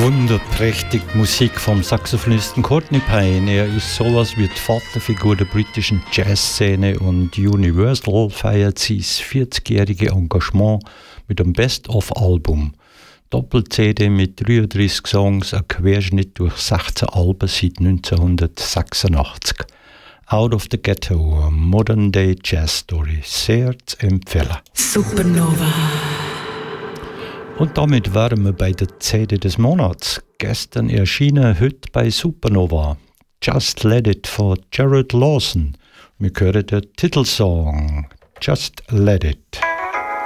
Wunderprächtig Musik vom Saxophonisten Courtney Pine. Er ist sowas wie die Vaterfigur der britischen Jazzszene und Universal feiert sein 40-jährige Engagement mit einem Best-of-Album. Doppel-CD mit 33 Songs, ein Querschnitt durch 16 Alben seit 1986. Out of the Ghetto, Modern Day Jazz Story, sehr zu empfehlen. Supernova. Und damit wären wir bei der CD des Monats. Gestern erschienen, heute bei Supernova. Just Let It von Jared Lawson. Wir hören den Titelsong Just Let It.